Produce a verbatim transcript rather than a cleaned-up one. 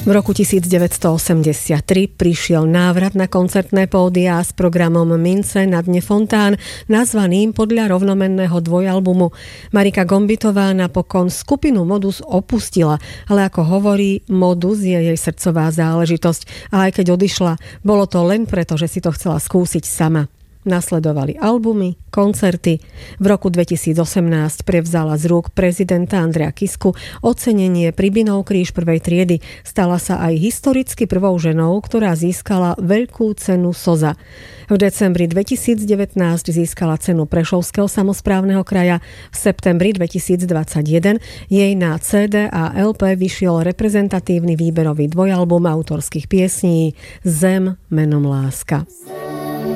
V roku devätnásťstoosemdesiattri prišiel návrat na koncertné pódia s programom Mince na dne Fontán, nazvaným podľa rovnomenného dvojalbumu. Marika Gombitová napokon skupinu Modus opustila, ale ako hovorí, Modus je jej srdcová záležitosť. A aj keď odišla, bolo to len preto, že si to chcela skúsiť sama. Nasledovali albumy, koncerty. V roku dvetisícosemnásť prevzala z rúk prezidenta Andreja Kisku ocenenie Pribinov kríž prvej triedy. Stala sa aj historicky prvou ženou, ktorá získala veľkú cenu Soza. V decembri dvetisícdevätnásť získala cenu Prešovského samosprávneho kraja. V septembri dvetisícdvadsaťjeden jej na cé dé a el pé vyšiel reprezentatívny výberový dvojalbum autorských piesní Zem menom láska.